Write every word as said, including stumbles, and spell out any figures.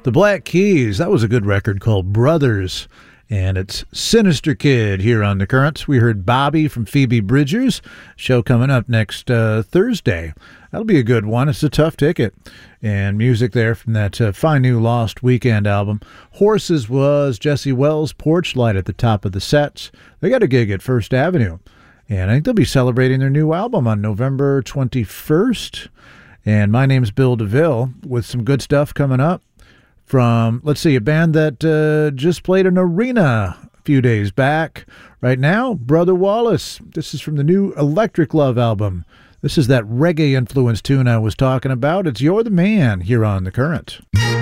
The Black Keys, that was a good record called Brothers, and it's Sinister Kid here on The Currents. We heard Bobby from Phoebe Bridgers, show coming up next uh, Thursday. That'll be a good one. It's a tough ticket. And music there from that uh, fine new Lost Weekend album. Horses was Jesse Wells' Porch Light at the top of the sets. They got a gig at First Avenue, and I think they'll be celebrating their new album on November twenty-first. And my name's Bill DeVille with some good stuff coming up from, let's see, a band that uh, just played an arena a few days back. Right now, Brother Wallace. This is from the new Electric Love album. This is that reggae-influenced tune I was talking about. It's You're the Man here on The Current.